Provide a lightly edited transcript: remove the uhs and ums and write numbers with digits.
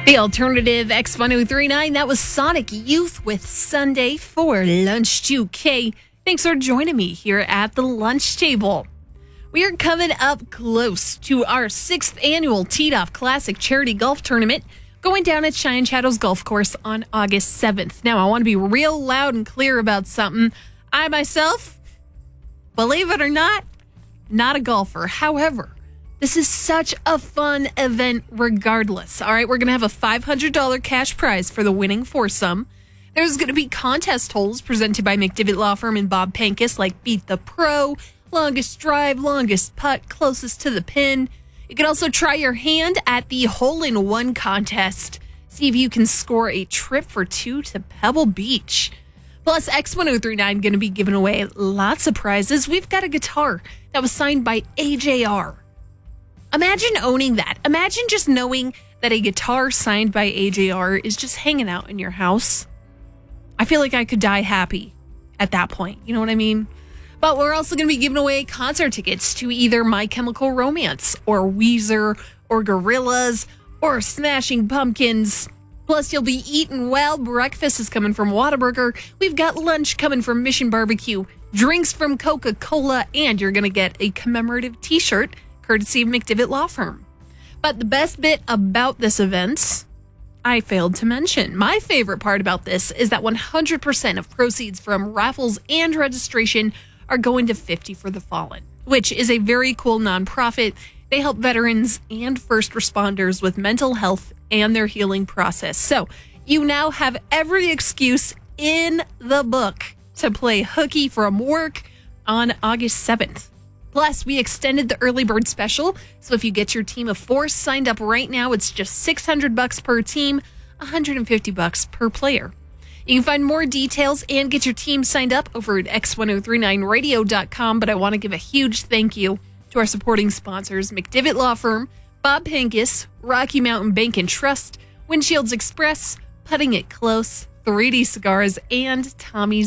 The alternative X1039, that was Sonic Youth with Sunday for Lunch 2K. Thanks for joining me here at the lunch table. We are coming up close to our 6th annual Teed Off Classic Charity Golf Tournament going down at Cheyenne Shadows Golf Course on August 7th. Now, I want to be real loud and clear about something. I myself, believe it or not a golfer. However, this is such a fun event regardless. All right, we're going to have a $500 cash prize for the winning foursome. There's going to be contest holes presented by McDivitt Law Firm and Bob Pincus, like Beat the Pro, longest drive, longest putt, closest to the pin. You can also try your hand at the hole-in-one contest. See if you can score a trip for two to Pebble Beach. Plus, X1039 going to be giving away lots of prizes. We've got a guitar that was signed by AJR. Imagine owning that. Imagine just knowing that a guitar signed by AJR is just hanging out in your house. I feel like I could die happy at that point. You know what I mean? But we're also going to be giving away concert tickets to either My Chemical Romance or Weezer or Gorillaz or Smashing Pumpkins. Plus, you'll be eating well. Breakfast is coming from Whataburger. We've got lunch coming from Mission Barbecue, drinks from Coca-Cola, and you're going to get a commemorative t-shirt courtesy of McDivitt Law Firm. But the best bit about this event, I failed to mention. My favorite part about this is that 100% of proceeds from raffles and registration are going to 50 for the Fallen, which is a very cool nonprofit. They help veterans and first responders with mental health and their healing process. So you now have every excuse in the book to play hooky from work on August 7th. Plus, we extended the early bird special, so if you get your team of 4 signed up right now, it's just $600 per team, $150 per player. You can find more details and get your team signed up over at x1039radio.com, but I want to give a huge thank you to our supporting sponsors, McDivitt Law Firm, Bob Pincus, Rocky Mountain Bank and Trust, Windshields Express, Putting It Close, 3D Cigars, and Tommy's